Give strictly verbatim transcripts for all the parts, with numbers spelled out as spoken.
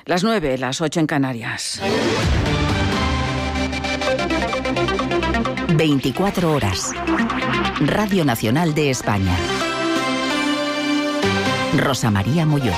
Las nueve, las ocho en Canarias. veinticuatro horas. Radio Nacional de España. Rosa María Molló.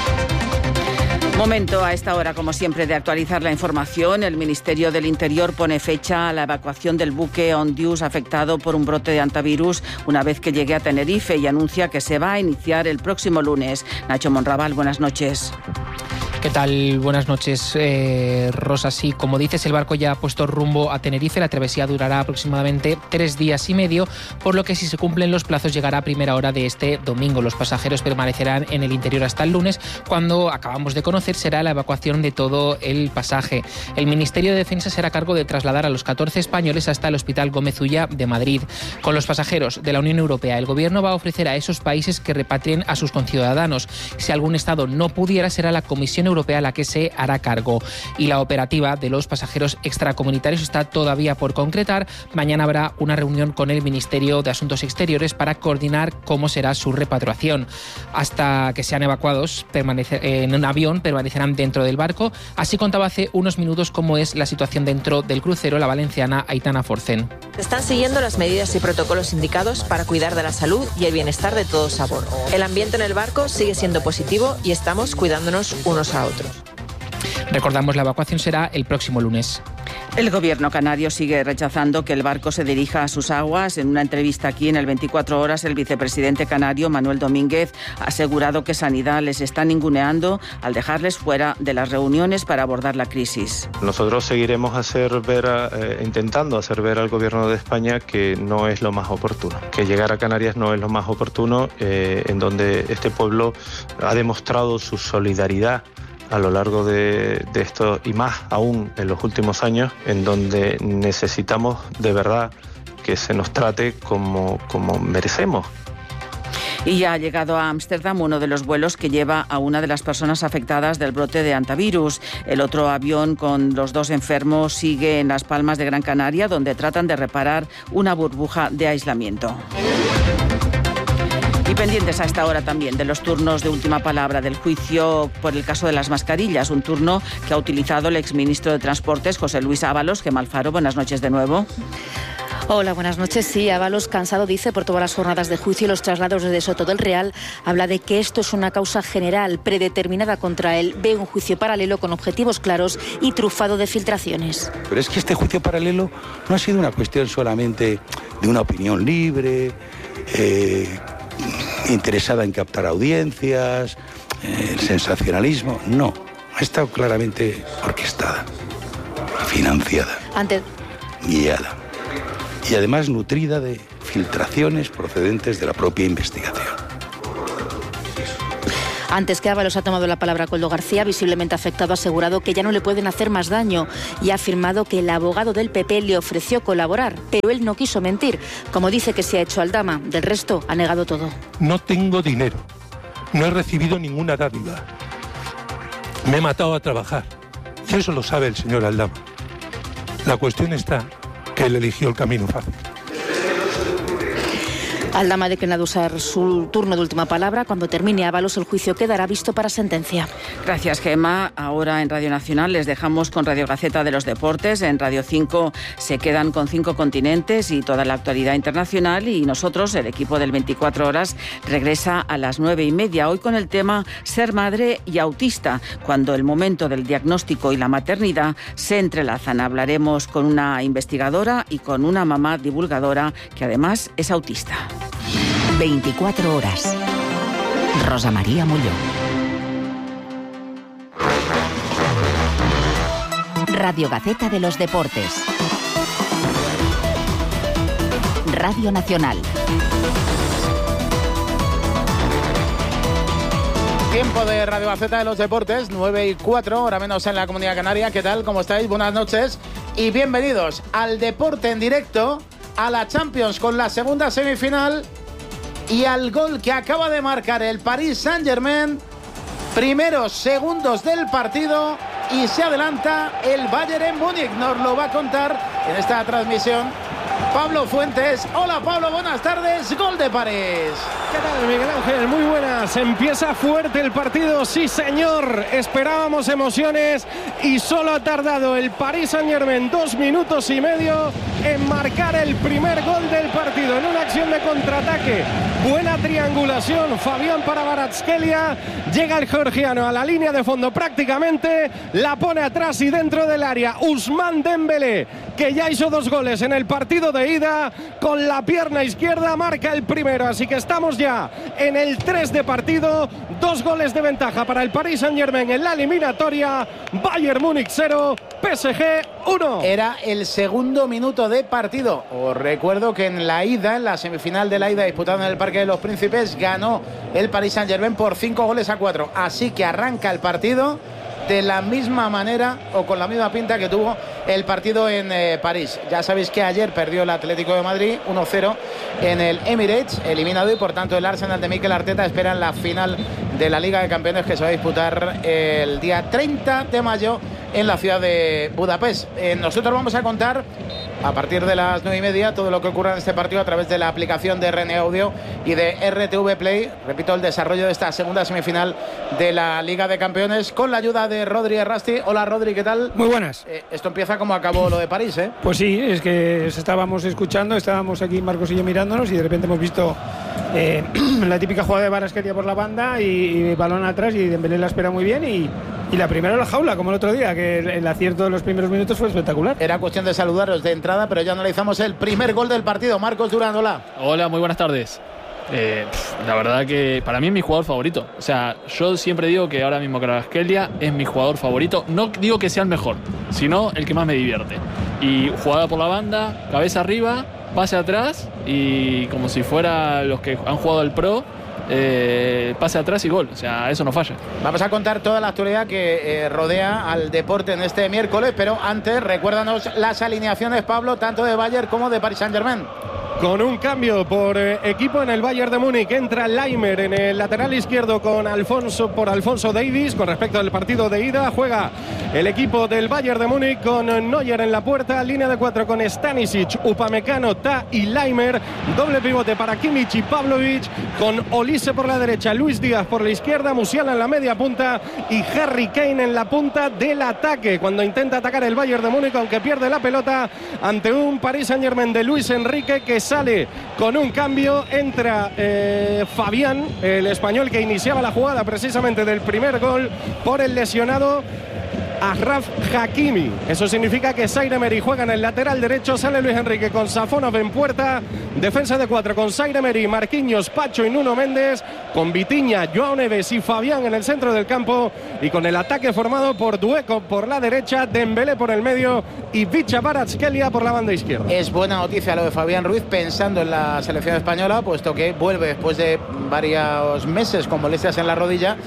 Momento a esta hora, como siempre, de actualizar la información. El Ministerio del Interior pone fecha a la evacuación del buque Ondius afectado por un brote de hantavirus una vez que llegue a Tenerife y anuncia que se va a iniciar el próximo lunes. Nacho Monraval, buenas noches. ¿Qué tal? Buenas noches, eh, Rosa. Sí, como dices, el barco ya ha puesto rumbo a Tenerife. La travesía durará aproximadamente tres días y medio, por lo que si se cumplen los plazos llegará a primera hora de este domingo. Los pasajeros permanecerán en el interior hasta el lunes, cuando acabamos de conocer será la evacuación de todo el pasaje. El Ministerio de Defensa será a cargo de trasladar a los catorce españoles hasta el Hospital Gómez Ulla de Madrid. Con los pasajeros de la Unión Europea, el Gobierno va a ofrecer a esos países que repatrien a sus conciudadanos. Si algún Estado no pudiera, será la Comisión Europea Europea la que se hará cargo. Y la operativa de los pasajeros extracomunitarios está todavía por concretar. Mañana habrá una reunión con el Ministerio de Asuntos Exteriores para coordinar cómo será su repatriación. Hasta que sean evacuados en un avión, permanecerán dentro del barco. Así contaba hace unos minutos cómo es la situación dentro del crucero la valenciana Aitana Forcén. Están siguiendo las medidas y protocolos indicados para cuidar de la salud y el bienestar de todos a bordo. El ambiente en el barco sigue siendo positivo y estamos cuidándonos unos a otros. Recordamos, la evacuación será el próximo lunes. El gobierno canario sigue rechazando que el barco se dirija a sus aguas. En una entrevista aquí en el veinticuatro horas, el vicepresidente canario, Manuel Domínguez, ha asegurado que Sanidad les está ninguneando al dejarles fuera de las reuniones para abordar la crisis. Nosotros seguiremos hacer ver a, eh, intentando hacer ver al gobierno de España que no es lo más oportuno, que llegar a Canarias no es lo más oportuno, eh, en donde este pueblo ha demostrado su solidaridad a lo largo de, de esto, y más aún en los últimos años, en donde necesitamos de verdad que se nos trate como, como merecemos. Y ya ha llegado a Ámsterdam uno de los vuelos que lleva a una de las personas afectadas del brote de hantavirus. El otro avión con los dos enfermos sigue en Las Palmas de Gran Canaria, donde tratan de reparar una burbuja de aislamiento. Y pendientes a esta hora también de los turnos de última palabra del juicio por el caso de las mascarillas, un turno que ha utilizado el exministro de Transportes, José Luis Ábalos. Gemma Alfaro, buenas noches de nuevo. Hola, buenas noches. Sí, Ábalos, cansado, dice, por todas las jornadas de juicio y los traslados desde Soto del Real, habla de que esto es una causa general, predeterminada contra él. Ve un juicio paralelo con objetivos claros y trufado de filtraciones. Pero es que este juicio paralelo no ha sido una cuestión solamente de una opinión libre, eh, interesada en captar audiencias, eh, el sensacionalismo. No, ha estado claramente orquestada, financiada, Ante... guiada y además nutrida de filtraciones procedentes de la propia investigación. Antes que Ábalos ha tomado la palabra Coldo García, visiblemente afectado, ha asegurado que ya no le pueden hacer más daño y ha afirmado que el abogado del P P le ofreció colaborar, pero él no quiso mentir, como dice que se ha hecho Aldama. Del resto, ha negado todo. No tengo dinero, no he recibido ninguna dádiva, me he matado a trabajar. Y eso lo sabe el señor Aldama. La cuestión está que él eligió el camino fácil. Aldama ha declinado usar su turno de última palabra. Cuando termine Ábalos, el juicio quedará visto para sentencia. Gracias, Gemma. Ahora en Radio Nacional les dejamos con Radio Gaceta de los Deportes. En Radio cinco se quedan con Cinco Continentes y toda la actualidad internacional. Y nosotros, el equipo del veinticuatro horas, regresa a las nueve y media. Hoy con el tema ser madre y autista, cuando el momento del diagnóstico y la maternidad se entrelazan. Hablaremos con una investigadora y con una mamá divulgadora que además es autista. veinticuatro horas. Rosa María Molló. Radio Gaceta de los Deportes. Radio Nacional. Tiempo de Radio Gaceta de los Deportes, nueve y cuatro, hora menos en la Comunidad Canaria. ¿Qué tal? ¿Cómo estáis? Buenas noches y bienvenidos al deporte en directo, a la Champions con la segunda semifinal y al gol que acaba de marcar el Paris Saint-Germain. Primeros segundos del partido y se adelanta el Bayern en Múnich. Nos lo va a contar en esta transmisión Pablo Fuentes. Hola Pablo, buenas tardes. Gol de París. ¿qué tal, Miguel Ángel? Muy buenas. Empieza fuerte el partido, sí señor. Esperábamos emociones y solo ha tardado el Paris Saint-Germain dos minutos y medio en marcar el primer gol del partido en una acción de contraataque. Buena triangulación, Fabián para Kvaratskhelia. Llega el georgiano a la línea de fondo prácticamente, la pone atrás y dentro del área Ousmane Dembélé, que ya hizo dos goles en el partido de ida, con la pierna izquierda marca el primero, así que estamos ya en el tres de partido, dos goles de ventaja para el Paris Saint-Germain en la eliminatoria. Bayern Múnich cero, P S G uno. Era el segundo minuto de partido. Os recuerdo que en la ida, en la semifinal de la ida disputada en el Parque de los Príncipes, ganó el Paris Saint-Germain por cinco goles a cuatro, así que arranca el partido de la misma manera o con la misma pinta que tuvo el partido en eh, París. Ya sabéis que ayer perdió el Atlético de Madrid uno cero en el Emirates, eliminado, y por tanto el Arsenal de Mikel Arteta espera en la final de la Liga de Campeones, que se va a disputar el día treinta de mayo en la ciudad de Budapest. Eh, nosotros vamos a contar a partir de las nueve y media todo lo que ocurra en este partido a través de la aplicación de R N Audio y de R T V Play. Repito, el desarrollo de esta segunda semifinal de la Liga de Campeones con la ayuda de Rodri Errasti. Hola Rodri, ¿qué tal? Muy buenas. Eh, esto empieza como acabó lo de París, ¿eh? Pues sí, es que estábamos escuchando, estábamos aquí Marcos y yo mirándonos y de repente hemos visto eh, la típica jugada de Kvaratskhelia por la banda y, y balón atrás, y Dembélé la espera muy bien y... Y la primera en la jaula, como el otro día, que el, el acierto de los primeros minutos fue espectacular. Era cuestión de saludaros de entrada, pero ya analizamos el primer gol del partido. Marcos Durán, hola. Hola, muy buenas tardes. Eh, la verdad que para mí es mi jugador favorito. O sea, yo siempre digo que ahora mismo Kvaratskhelia es mi jugador favorito. No digo que sea el mejor, sino el que más me divierte. Y jugada por la banda, cabeza arriba, pase atrás y como si fuera los que han jugado el Pro, Eh, pase atrás y gol, o sea, eso no falla. Vamos a contar toda la actualidad que eh, rodea al deporte en este miércoles, pero antes recuérdanos las alineaciones, Pablo, tanto de Bayern como de Paris Saint-Germain. Con un cambio por eh, equipo en el Bayern de Múnich, entra Laimer en el lateral izquierdo con Alfonso por Alfonso Davies. Con respecto al partido de ida, juega el equipo del Bayern de Múnich con Neuer en la puerta, línea de cuatro con Stanisic, Upamecano, Ta y Laimer, doble pivote para Kimmich y Pavlovic, con Olise por la derecha, Luis Díaz por la izquierda, Musiala en la media punta y Harry Kane en la punta del ataque cuando intenta atacar el Bayern de Múnich, aunque pierde la pelota ante un Paris Saint-Germain de Luis Enrique que sale con un cambio. Entra eh, Fabián, el español que iniciaba la jugada precisamente del primer gol, por el lesionado Achraf Hakimi. Eso significa que Zaire Emery juega en el lateral derecho. Sale Luis Enrique con Safonov en puerta. Defensa de cuatro con Zaire Emery, Marquinhos, Pacho y Nuno Méndez. Con Vitinha, Joao Neves y Fabián en el centro del campo. Y con el ataque formado por Dueco por la derecha, Dembélé por el medio y Vicha Kvaratskhelia por la banda izquierda. Es buena noticia lo de Fabián Ruiz, pensando en la selección española, puesto que vuelve después de varios meses con molestias en la rodilla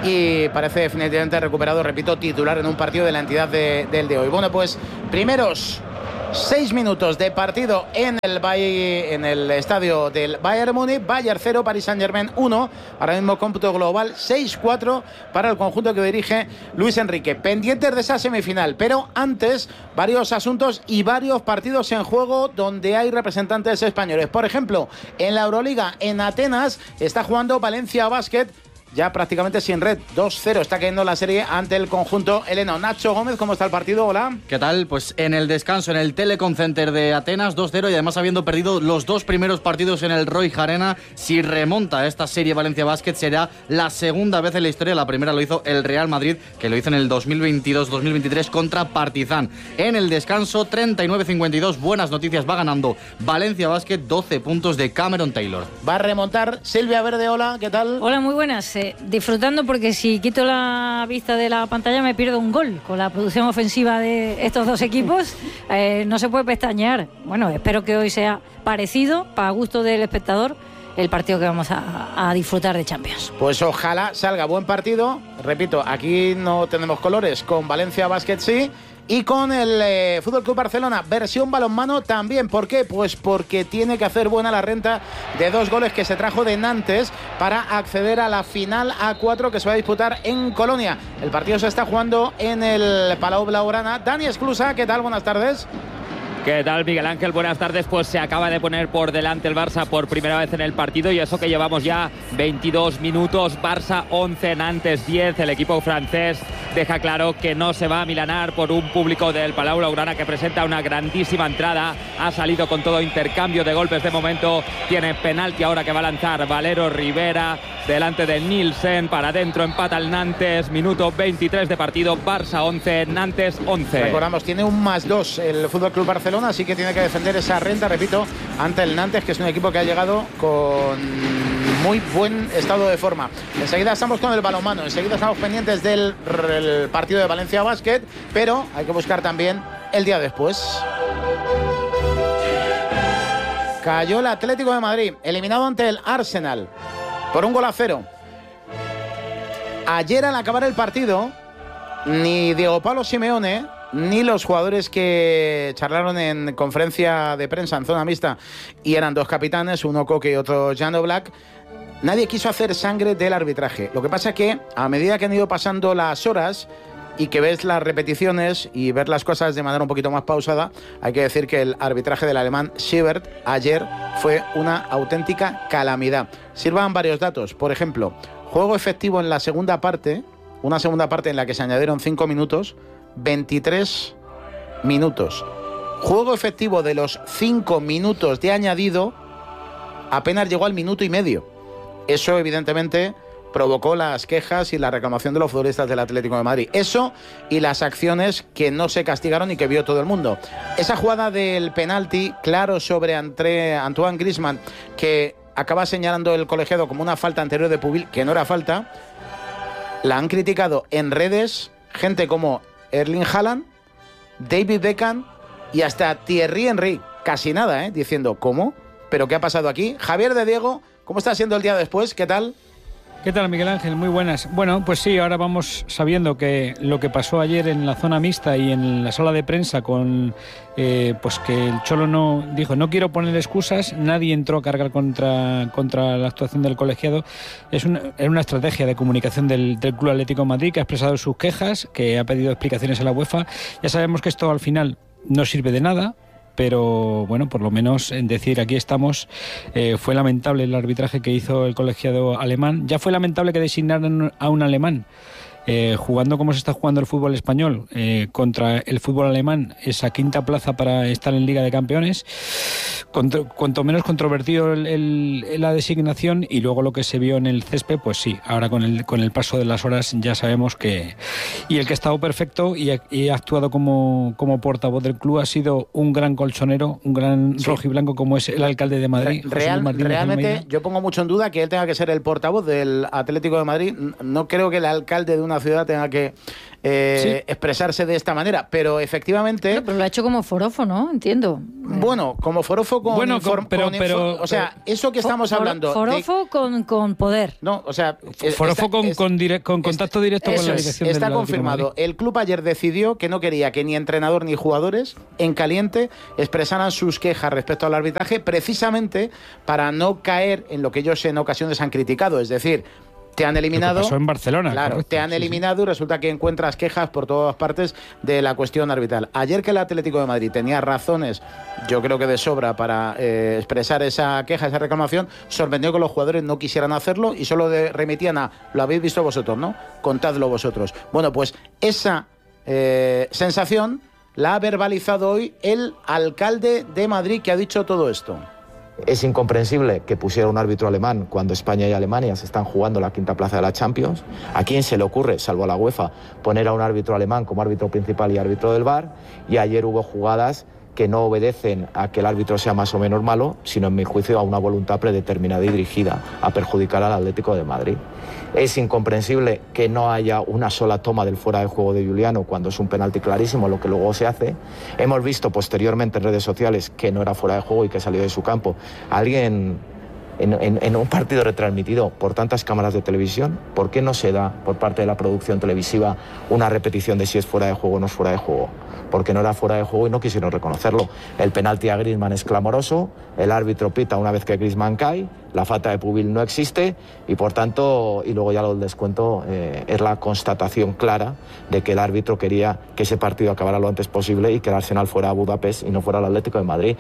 y parece definitivamente recuperado, repito, titular en un partido de la entidad de, del de hoy. Bueno, pues primeros seis minutos de partido en el, Bay, en el estadio del Bayern Múnich. Bayern cero, Paris Saint-Germain uno. Ahora mismo cómputo global seis cuatro para el conjunto que dirige Luis Enrique. Pendientes de esa semifinal, pero antes varios asuntos y varios partidos en juego donde hay representantes españoles. Por ejemplo, en la Euroliga, en Atenas, está jugando Valencia Basket, ya prácticamente sin red. dos cero está cayendo la serie ante el conjunto heleno. Nacho Gómez, ¿cómo está el partido? Hola. ¿Qué tal? Pues en el descanso, en el Telecom Center de Atenas, dos cero, y además habiendo perdido los dos primeros partidos en el Roy Arena. Si remonta esta serie Valencia Basket, será la segunda vez en la historia. La primera lo hizo el Real Madrid, que lo hizo en el dos mil veintidós dos mil veintitrés contra Partizan. En el descanso, treinta y nueve cincuenta y dos, buenas noticias, va ganando Valencia Basket, doce puntos de Cameron Taylor. Va a remontar Silvia Verde, hola, ¿qué tal? Hola, muy buenas. Eh, disfrutando porque si quito la vista de la pantalla me pierdo un gol. Con la producción ofensiva de estos dos equipos eh, no se puede pestañear. Bueno, espero que hoy sea parecido, para gusto del espectador, el partido que vamos a, a disfrutar de Champions. Pues ojalá salga buen partido. Repito, aquí no tenemos colores, con Valencia Basket sí, y con el eh, Fútbol Club Barcelona versión balonmano también. ¿Por qué? Pues porque tiene que hacer buena la renta de dos goles que se trajo de Nantes para acceder a la final A cuatro que se va a disputar en Colonia. El partido se está jugando en el Palau Blaugrana. Dani Esclusa, ¿qué tal? Buenas tardes. ¿Qué tal, Miguel Ángel? Buenas tardes. Pues se acaba de poner por delante el Barça por primera vez en el partido, y eso que llevamos ya veintidós minutos. Barça once, Nantes diez. El equipo francés deja claro que no se va a milanar por un público del Palau Blaugrana que presenta una grandísima entrada. Ha salido con todo intercambio de golpes de momento. Tiene penalti ahora que va a lanzar Valero Rivera delante de Nielsen. Para adentro empata el Nantes. Minuto veintitrés de partido. Barça once, Nantes once. Recordamos, tiene un más dos el Fútbol Club Barcelona, así que tiene que defender esa renta, repito, ante el Nantes, que es un equipo que ha llegado con muy buen estado de forma. Enseguida estamos con el balonmano, enseguida estamos pendientes del el partido de Valencia Basket, pero hay que buscar también el día después. Cayó el Atlético de Madrid, eliminado ante el Arsenal por un gol a cero. Ayer, al acabar el partido, ni Diego Pablo Simeone ni los jugadores que charlaron en conferencia de prensa en zona mixta, y eran dos capitanes, uno Coque y otro Jan Oblak, nadie quiso hacer sangre del arbitraje. Lo que pasa es que a medida que han ido pasando las horas y que ves las repeticiones y ver las cosas de manera un poquito más pausada, hay que decir que el arbitraje del alemán Siebert ayer fue una auténtica calamidad. Sirvan varios datos. Por ejemplo, juego efectivo en la segunda parte, una segunda parte en la que se añadieron cinco minutos, veintitrés minutos. Juego efectivo de los cinco minutos de añadido apenas llegó al minuto y medio. Eso, evidentemente, provocó las quejas y la reclamación de los futbolistas del Atlético de Madrid. Eso y las acciones que no se castigaron y que vio todo el mundo. Esa jugada del penalti claro sobre André, Antoine Griezmann, que acaba señalando el colegiado como una falta anterior de Pubil, que no era falta, la han criticado en redes gente como Erling Haaland, David Beckham y hasta Thierry Henry. Casi nada, ¿eh? Diciendo, ¿cómo? ¿Pero qué ha pasado aquí? Javier de Diego, ¿cómo está siendo el día después? ¿Qué tal? ¿Qué tal, Miguel Ángel? Muy buenas. Bueno, pues sí, ahora vamos sabiendo que lo que pasó ayer en la zona mixta y en la sala de prensa con, eh, pues que el Cholo no dijo, no quiero poner excusas, nadie entró a cargar contra, contra la actuación del colegiado. Es una, es una estrategia de comunicación del, del Club Atlético de Madrid, que ha expresado sus quejas, que ha pedido explicaciones a la UEFA. Ya sabemos que esto al final no sirve de nada, pero bueno, por lo menos en decir aquí estamos. Eh, fue lamentable el arbitraje que hizo el colegiado alemán. Ya fue lamentable que designaran a un alemán. Eh, jugando como se está jugando el fútbol español eh, contra el fútbol alemán, esa quinta plaza para estar en Liga de Campeones, Contro, cuanto menos controvertido el, el, la designación, y luego lo que se vio en el césped, pues sí, ahora con el, con el paso de las horas ya sabemos que... Y el que ha estado perfecto y ha, y ha actuado como, como portavoz del club ha sido un gran colchonero, un gran sí. rojiblanco como es el alcalde de Madrid, Re, Real, Realmente Almeida. Yo pongo mucho en duda que él tenga que ser el portavoz del Atlético de Madrid. No creo que el alcalde de una ciudad tenga que eh, sí. expresarse de esta manera, pero efectivamente... Pero, pero lo ha hecho como forofo, ¿no? Entiendo. Bueno, como forofo con... Bueno, con, pero, con pero, o sea, eso que estamos for, hablando... Forofo de, con, con poder. No, o sea... Forofo con, es, con, dire, con contacto directo con la dirección es, Está del confirmado. El club ayer decidió que no quería que ni entrenador ni jugadores en caliente expresaran sus quejas respecto al arbitraje, precisamente para no caer en lo que ellos en ocasiones han criticado, es decir... Te han eliminado. Lo que pasó en Barcelona. Claro, correcto, te han sí, eliminado sí. y resulta que encuentras quejas por todas partes de la cuestión arbitral. Ayer que el Atlético de Madrid tenía razones, yo creo que de sobra, para eh, expresar esa queja, esa reclamación, sorprendió que los jugadores no quisieran hacerlo y solo de, remitían a, lo habéis visto vosotros, ¿no? Contadlo vosotros. Bueno, pues esa eh, sensación la ha verbalizado hoy el alcalde de Madrid, que ha dicho todo esto. Es incomprensible que pusiera un árbitro alemán cuando España y Alemania se están jugando la quinta plaza de la Champions. ¿A quién se le ocurre, salvo a la UEFA, poner a un árbitro alemán como árbitro principal y árbitro del V A R? Y ayer hubo jugadas que no obedecen a que el árbitro sea más o menos malo, sino, en mi juicio, a una voluntad predeterminada y dirigida a perjudicar al Atlético de Madrid. Es incomprensible que no haya una sola toma del fuera de juego de Giuliano cuando es un penalti clarísimo, lo que luego se hace. Hemos visto posteriormente en redes sociales que no era fuera de juego y que salió de su campo. Alguien en, en, en un partido retransmitido por tantas cámaras de televisión, ¿por qué no se da por parte de la producción televisiva una repetición de si es fuera de juego o no es fuera de juego? Porque no era fuera de juego y no quisieron reconocerlo. El penalti a Griezmann es clamoroso, el árbitro pita una vez que Griezmann cae, la falta de Pubil no existe y por tanto, y luego ya lo del descuento, eh, es la constatación clara de que el árbitro quería que ese partido acabara lo antes posible y que el Arsenal fuera a Budapest y no fuera al Atlético de Madrid.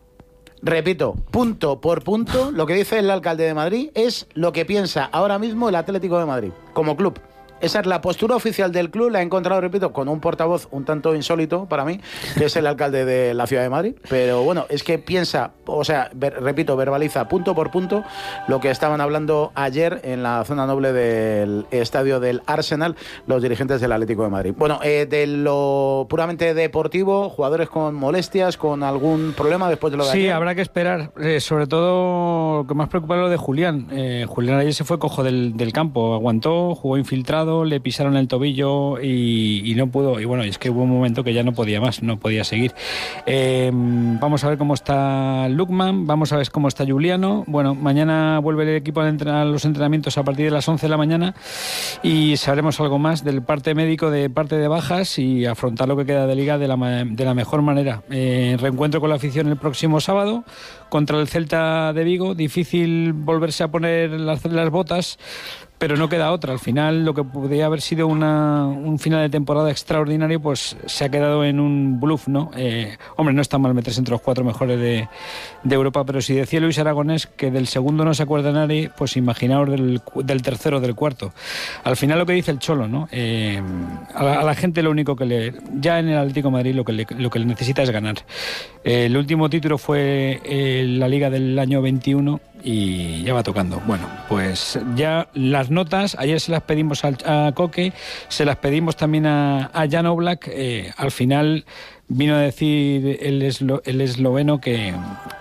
Repito, punto por punto, lo que dice el alcalde de Madrid es lo que piensa ahora mismo el Atlético de Madrid, como club. Esa es la postura oficial del club, la he encontrado, repito, con un portavoz un tanto insólito para mí, que es el alcalde de la ciudad de Madrid. Pero bueno, es que piensa, o sea, ver, repito, verbaliza punto por punto lo que estaban hablando ayer en la zona noble del estadio del Arsenal los dirigentes del Atlético de Madrid. Bueno, eh, de lo puramente deportivo, jugadores con molestias, con algún problema después de lo de Sí, ayer. habrá que esperar. Eh, sobre todo, lo que más preocupa es lo de Julián. Eh, Julián ayer se fue cojo del, del campo, aguantó, jugó infiltrado, le pisaron el tobillo y, y no pudo, y bueno, es que hubo un momento que ya no podía más, no podía seguir. Eh, vamos a ver cómo está Lukman, vamos a ver cómo está Juliano. Bueno, mañana vuelve el equipo a los entrenamientos a partir de las once de la mañana y sabremos algo más del parte médico, de parte de bajas y afrontar lo que queda de liga de la, de la mejor manera. Eh, reencuentro con la afición el próximo sábado contra el Celta de Vigo, difícil volverse a poner las, las botas, pero no queda otra. Al final, lo que podría haber sido una, un final de temporada extraordinario, pues se ha quedado en un bluff, ¿no? Eh, hombre, no está mal meterse entre los cuatro mejores de, de Europa, pero si decía Luis Aragonés que del segundo no se acuerda nadie, pues imaginaos del, del tercero o del cuarto. Al final lo que dice el Cholo, ¿no? Eh, a, la, a la gente lo único que le... Ya en el Atlético de Madrid lo que le, lo que le necesita es ganar. Eh, el último título fue eh, la Liga del año veintiuno y ya va tocando. Bueno, pues ya las notas, ayer se las pedimos a, a Coque, se las pedimos también a, a Jan Oblak, eh, al final vino a decir el, eslo, el esloveno que,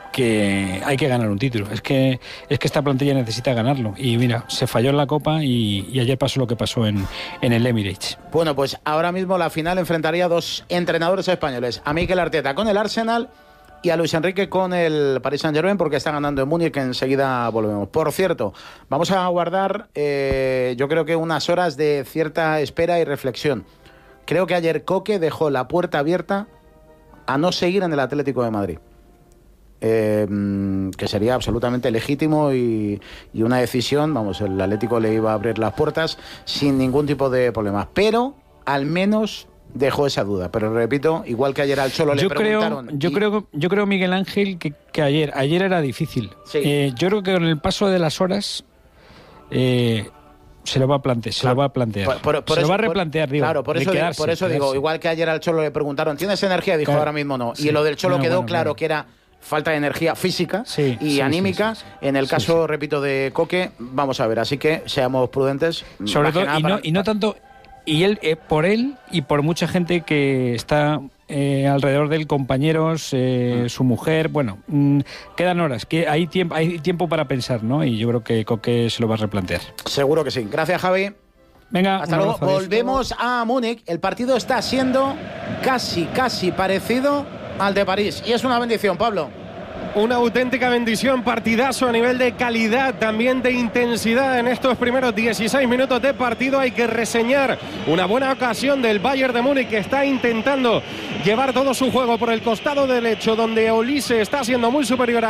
que hay que ganar un título, es que, es que esta plantilla necesita ganarlo y mira, se falló en la Copa y, y ayer pasó lo que pasó en, en el Emirates. Bueno, pues ahora mismo la final enfrentaría a dos entrenadores españoles, a Mikel Arteta con el Arsenal y a Luis Enrique con el Paris Saint-Germain, porque está ganando en Múnich, que enseguida volvemos. Por cierto, vamos a guardar, eh, yo creo que unas horas de cierta espera y reflexión. Creo que ayer Coque dejó la puerta abierta a no seguir en el Atlético de Madrid. Eh, que sería absolutamente legítimo y, y una decisión, vamos, el Atlético le iba a abrir las puertas sin ningún tipo de problemas. Pero, al menos... dejó esa duda, pero repito, igual que ayer al Cholo le yo preguntaron... Creo, yo, y... creo, yo creo, Miguel Ángel, que, que ayer ayer era difícil. Sí. Eh, yo creo que con el paso de las horas eh, se lo va a plantear. Se claro. lo va a plantear. Por, por, por se eso, lo va a replantear, por, digo. Claro, por eso, quedarse, por eso digo, igual que ayer al Cholo le preguntaron, ¿tienes energía? Dijo, claro. ahora mismo no. Sí. Y lo del Cholo no, quedó bueno, claro bueno. que era... falta de energía física sí, y sí, anímica. Sí, sí, sí. En el caso, sí, sí. repito, de Coque, vamos a ver. Así que seamos prudentes. Sobre todo, y no, para... y no tanto... Y él, eh, por él y por mucha gente que está eh, alrededor de él, compañeros, eh, mm. su mujer, bueno, mmm, quedan horas, que hay tiempo, hay tiempo para pensar, ¿no? Y yo creo que Coque se lo va a replantear. Seguro que sí. Gracias, Javi. Venga, hasta luego. Volvemos a Múnich. El partido está siendo casi, casi parecido al de París. Y es una bendición, Pablo. Una auténtica bendición, partidazo a nivel de calidad, también de intensidad en estos primeros dieciséis minutos de partido. Hay que reseñar una buena ocasión del Bayern de Múnich, que está intentando llevar todo su juego por el costado derecho, donde Olise está siendo muy superior a